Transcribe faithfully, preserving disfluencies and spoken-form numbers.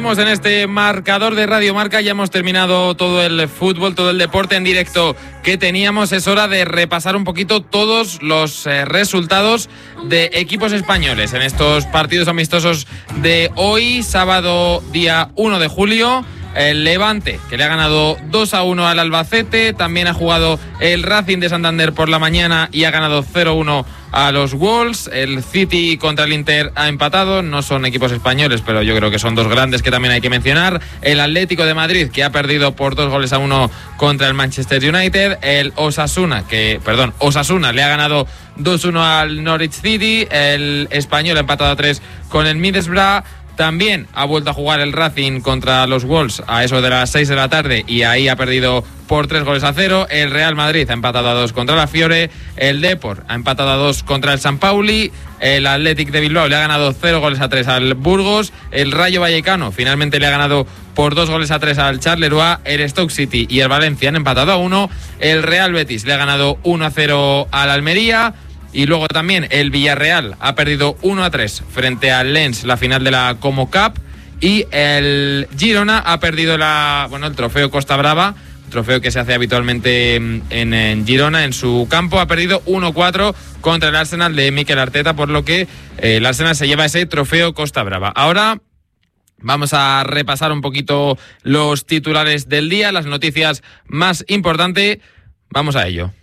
En este marcador de Radio Marca ya hemos terminado todo el fútbol, todo el deporte en directo que teníamos. Es hora de repasar un poquito todos los eh, resultados de equipos españoles en estos partidos amistosos de hoy, sábado día uno de julio. El Levante, que le ha ganado dos a uno al Albacete. También ha jugado el Racing de Santander por la mañana y ha ganado cero uno a los Wolves. El City contra el Inter ha empatado. No son equipos españoles, pero yo creo que son dos grandes que también hay que mencionar. El Atlético de Madrid, que ha perdido por dos goles a uno contra el Manchester United. El Osasuna, que, perdón, Osasuna le ha ganado dos uno al Norwich City. El Español ha empatado a tres con el Middlesbrough. También ha vuelto a jugar el Racing contra los Wolves a eso de las seis de la tarde y ahí ha perdido por tres goles a cero. El Real Madrid ha empatado a dos contra la Fiore. El Depor ha empatado a dos contra el San Pauli. El Athletic de Bilbao le ha ganado cero goles a tres al Burgos. El Rayo Vallecano finalmente le ha ganado por dos goles a tres al Charleroi. El Stoke City y el Valencia han empatado a uno. El Real Betis le ha ganado uno a cero al Almería. Y luego también el Villarreal ha perdido uno a tres frente al Lens, la final de la Como Cup. Y el Girona ha perdido la, bueno, el trofeo Costa Brava, trofeo que se hace habitualmente en, en Girona, en su campo. Ha perdido uno a cuatro contra el Arsenal de Mikel Arteta, por lo que eh, el Arsenal se lleva ese trofeo Costa Brava. Ahora vamos a repasar un poquito los titulares del día, las noticias más importantes. Vamos a ello.